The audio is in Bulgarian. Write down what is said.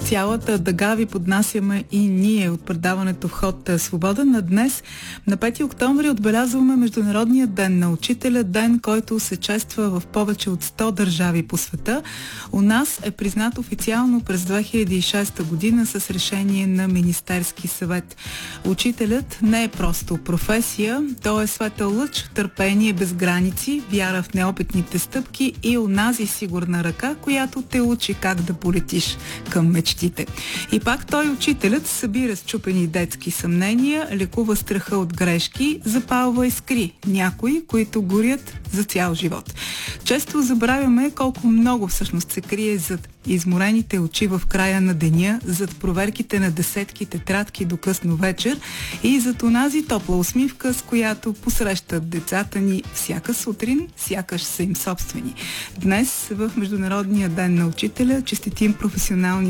цялата дъга ви поднасяме и ние от предаването Вход свободен. На днес, на 5 октомври, отбелязваме Международния ден на учителя, ден, който се чества в повече от 100 държави по света. У нас е признат официално през 2006 година с решение на Министерски съвет. Учителят не е просто професия, той е светъл лъч, търпение без граници, вяра в неопитните стъпки и онази сигурна ръка, която те учи как да полетиш към мечтите. И пак той, учителят, събира счупени детски съмнения, лекува страха от грешки, запалва искри, някои, които горят за цял живот. Често забравяме колко много всъщност се крие зад изморените очи в края на деня, зад проверките на десетки тетрадки до късно вечер и зад онази топла усмивка, с която посрещат децата ни всяка сутрин, сякаш са им собствени. Днес в Международния ден на учителя честитим професионални